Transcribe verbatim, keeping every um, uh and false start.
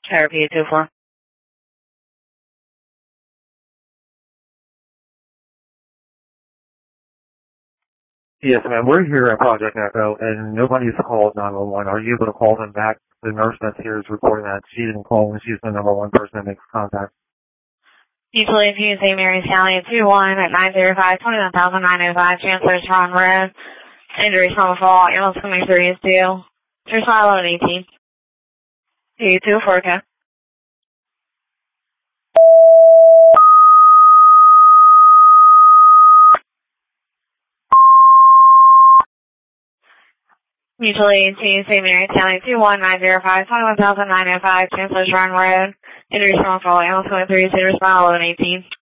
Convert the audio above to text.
Therapy eight two four. Yes, ma'am. We're here at Project Echo, and nobody's called nine one one. Are you able to call them back? The nurse that's here is reporting that she didn't call, and she's the number one person that makes contact. Usually if you say Mary Sally two one at nine zero five, twenty-one thousand nine oh five, Chancellor's Ron Road. Injuries from a fall, ambulance coming through is due. There's file at eighteen. eight two four, okay. Mutually eighteen, Saint Mary County two one nine zero five, twenty-one thousand nine oh five, Chancellor's Run Road. Injuries from a fall, ambulance coming through, Cedars Mile, eighteen.